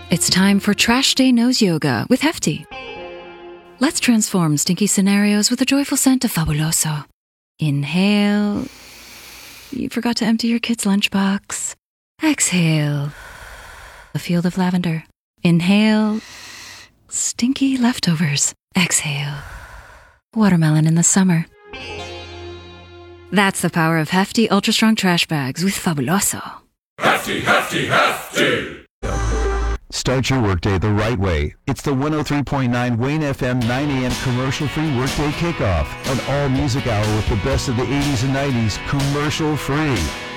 It's time for Trash Day Nose Yoga with Hefty. Let's transform stinky scenarios with the joyful scent of Fabuloso. Inhale. You forgot to empty your kid's lunchbox. Exhale. A field of lavender. Inhale. Stinky leftovers. Exhale. Watermelon in the summer. That's the power of Hefty Ultra Strong Trash Bags with Fabuloso. Hefty, Hefty, Hefty! Start your workday the right way. It's the 103.9 Wayne FM 9 a.m. commercial-free workday kickoff. An all-music hour with the best of the 80s and 90s commercial-free.